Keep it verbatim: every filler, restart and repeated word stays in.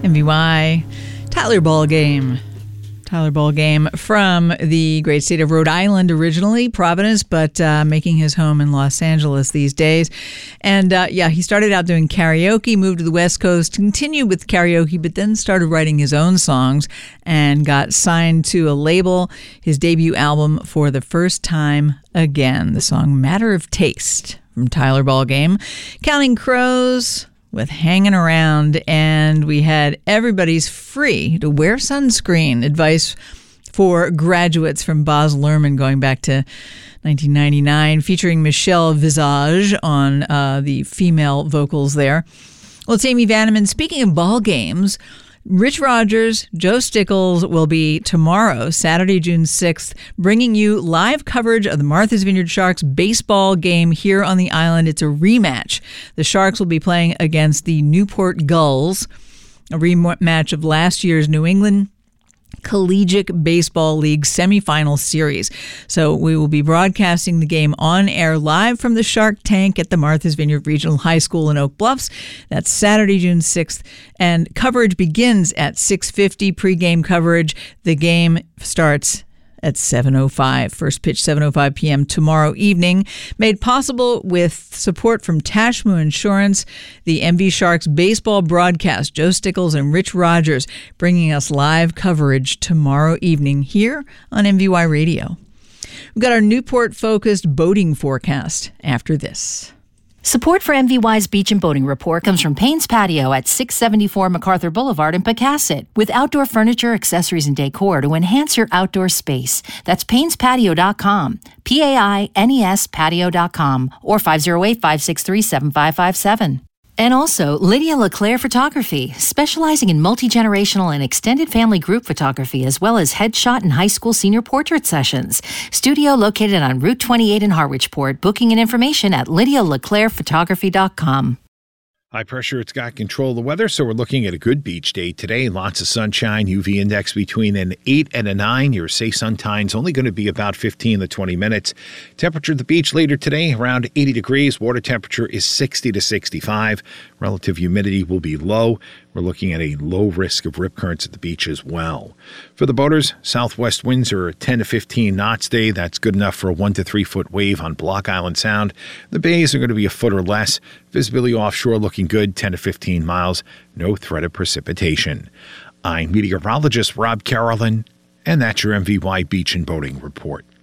M V Y, Tyler Ballgame. Tyler Ballgame from the great state of Rhode Island originally, Providence, but uh, making his home in Los Angeles these days. And uh, yeah, he started out doing karaoke, moved to the West Coast, continued with karaoke, but then started writing his own songs and got signed to a label, his debut album, For the First Time Again. The song Matter of Taste from Tyler Ballgame. Counting Crows with Hanging Around, and we had Everybody's Free to Wear Sunscreen, advice for graduates from Baz Luhrmann going back to nineteen ninety-nine, featuring Michelle Visage on uh, the female vocals there. Well, it's Amy Vanneman. Speaking of ball games, Rich Rogers, Joe Stickles will be tomorrow, Saturday, June sixth, bringing you live coverage of the Martha's Vineyard Sharks baseball game here on the island. It's a rematch. The Sharks will be playing against the Newport Gulls, a rematch of last year's New England Collegiate Baseball League semifinal series. So we will be broadcasting the game on air live from the Shark Tank at the Martha's Vineyard Regional High School in Oak Bluffs. That's Saturday, June sixth. And coverage begins at six fifty, pregame coverage. The game starts at seven oh five. First pitch, seven oh five p.m. tomorrow evening. Made possible with support from Tashmoo Insurance, the M V Sharks baseball broadcast, Joe Stickles and Rich Rogers, bringing us live coverage tomorrow evening here on M V Y Radio. We've got our Newport-focused boating forecast after this. Support for M V Y's Beach and Boating Report comes from Payne's Patio at six seventy-four MacArthur Boulevard in Pecasset, with outdoor furniture, accessories, and decor to enhance your outdoor space. That's paynes patio dot com, P A I N E S patio dot com, or five oh eight, five six three, seven five five seven. And also, Lydia LeClaire Photography, specializing in multi-generational and extended family group photography, as well as headshot and high school senior portrait sessions. Studio located on Route twenty-eight in Harwichport. Booking and information at lydia leclaire photography dot com. High pressure, it's got control of the weather, so we're looking at a good beach day today. Lots of sunshine, U V index between an eight and a nine. Your safe sun time's only going to be about fifteen to twenty minutes. Temperature at the beach later today, around eighty degrees. Water temperature is sixty to sixty-five. Relative humidity will be low. We're looking at a low risk of rip currents at the beach as well. For the boaters, southwest winds are ten to fifteen knots today. That's good enough for a one to three foot wave on Block Island Sound. The bays are going to be a foot or less. Visibility offshore looking good, ten to fifteen miles. No threat of precipitation. I'm meteorologist Rob Carolyn, and that's your M V Y Beach and Boating Report.